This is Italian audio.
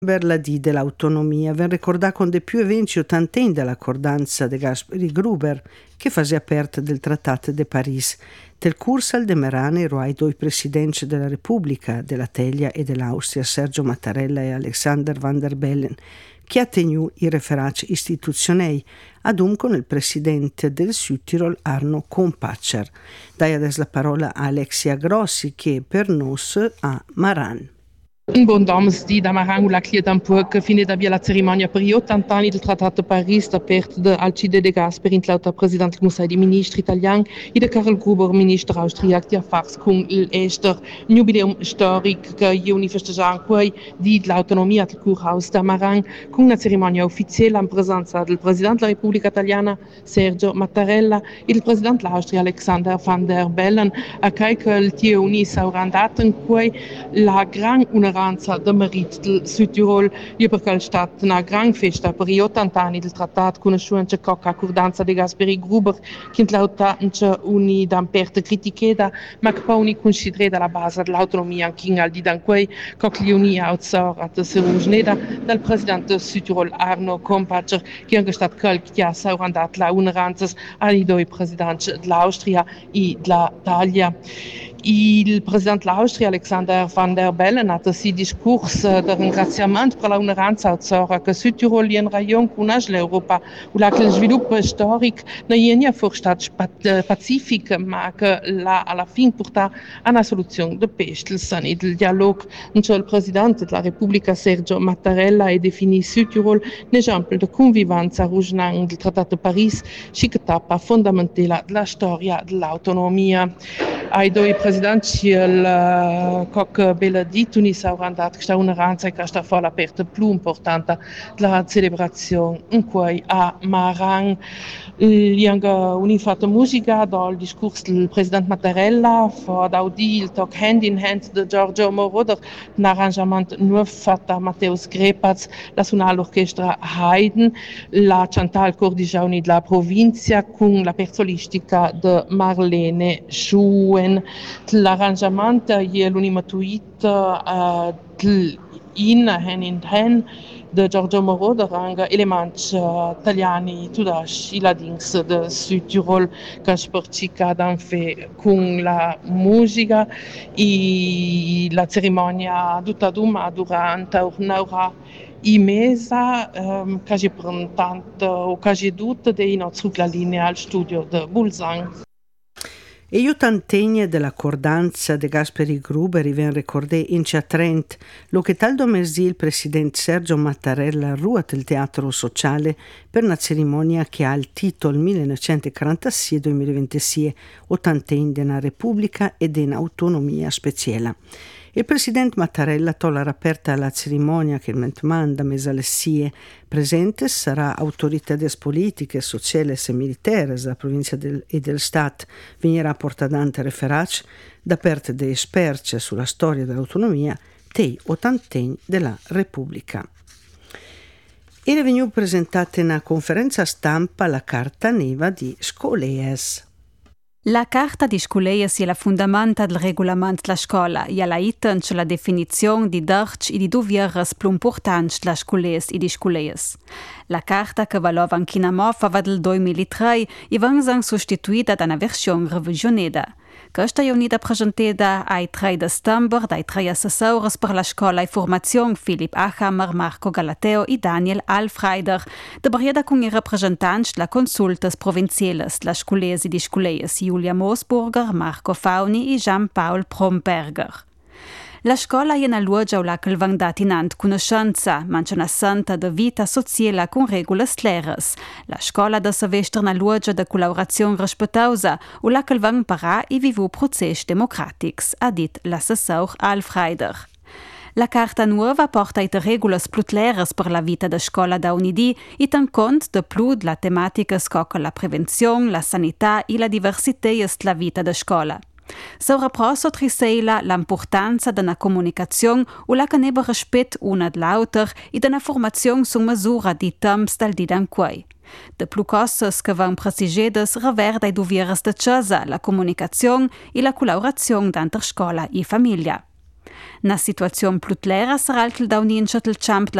Per la D dell'autonomia, ven ricordà con de più eventi ottanten dell'accordanza de Gasperi Gruber, che fase aperta del Trattato de Paris, del Cursal de Merane i due presidenti della Repubblica, della Teglia e dell'Austria, Sergio Mattarella e Alexander Van der Bellen, che ha tenuto i referati istituzionei, con il presidente del Südtirol Arno Kompatscher. Dai adesso la parola a Alexia Grossi, che per nos a Maran. Un buon domesdì da Marangula Clietamburg finita via la cerimonia per gli 80 anni del Trattato di Parigi aperto da Alcide de Gasperi in lauta Presidente del Consiglio dei Ministri italiani e da Karl Gruber, Ministro austriaco di Affars con l'Ester jubileum storico che iuni festeggiano qui di l'autonomia del Kurhaus da Marang con una cerimonia ufficiale in presenza del Presidente della Repubblica Italiana Sergio Mattarella e del Presidente dell'Austria Alexander Van der Bellen a cui il TUNI saranno dato in cui la gran de Merit del Südtirol, perché è stata una gran festa per gli 80 anni del trattato conosciuto come accordanza di Gasperi Gruber, che lauta uni d'amperte criticheda, ma che poi considerata la base dell'autonomia anche al di danquei, che gli uni outsorata serungneda dal presidente del Südtirol Arno Kompatscher, che è stato quel che ha saurandat la uneranza ai due presidenti dell'Austria e dell'Italia. Il presidente dell'Austria, Alexander Van der Bellen, ha si discorso di ringraziamento per la uneranza che il Südtirol è un rayon che conosce l'Europa, où il sviluppo storico non è forse pacifico, ma che alla fine porta a una soluzione di pace. Il dialogo entre il presidente della Repubblica Sergio Mattarella e definì Südtirol un esempio di convivenza regionale del Trattato di Parigi, che tappa fondamentale della storia dell'autonomia. Ai due presidenti, il Koch Beledito, ni sauran dat che sta uneranza e che sta fa la parte più importante della celebrazione in cui a Marang lianga unifata musica dal discorso del presidente Mattarella fa d'audi il talk hand in hand di Giorgio Moroder un arrangiamento nuovo fatto da Mateusz Grepaz, la suona l'orchestra Haydn, la Chantal Cordigiani della provincia con la persolistica di Marlene Schuhen. L'arrangiamento è l'unimatuit in hand de Giorgio Moroder anga elementi italiani tudash iladings de Südtirol che sporcica danfe con la musica e la cerimonia tutta duma durante un'ora e mesa che è pronta o che è tutta dei nostri la linea al studio de Bulzang. E io tantegne dell'accordanza de Gasperi Gruber ven ricordé in Trent, lo che tal domesdì il presidente Sergio Mattarella ruat il teatro sociale per una cerimonia che ha il titolo 1946-2026, ottanten della Repubblica ed in autonomia speciale. Il presidente Mattarella tolla aperta la cerimonia che manda mesalessie presente sarà autoritades politiche, sociali e militari della provincia e del Stato venirà portadante referac da parte dei esperti sulla storia dell'autonomia tei ottanten della Repubblica. Era venuta presentata in una conferenza stampa la carta neva di Scolees. La carta di sculeias è la fundamenta del regolamento della scuola e la itanci la definizione di darci e di dovieres più importanti della sculeias e di sculeias. La carta che valova anche in Amoffa va del 2003 e va sostituita da una versione revisionata. Questa è unita presentata ai 3 di settembre dai 3 assessori per la scuola e formazione Philipp Achammer, Marco Galateo e Daniel Alfreider, de brieda con i rappresentanti della consultas provinciales della scuolesi di scuoleias Julia Moosburger, Marco Fauni e Jean-Paul Promberger. La scuola è una luoga où la che van dat inant conoscenza, manca una santa de vita sociale con regole claras. La scuola da savestre una luoga de collaborazione rispettosa, où la che van imparare e vivu processi democratics, ha dit l'assessor Alfreider. La carta nuova porta ite regulas più claras per la vita da scuola da unidi e ten cont de più la tematica scocca la prevenzione, la sanità e la diversità della vita da scuola. Sovraprosso triseila l'importanza della comunicazione o la caneba rispetto una dell'altra e della formazione su misura di temps dal di danquai. De più cose che van presigedes reverda i dovieres de casa, la comunicazione e la collaborazione tra scuola e famiglia. Na situazione più clara sarà il daunin del camp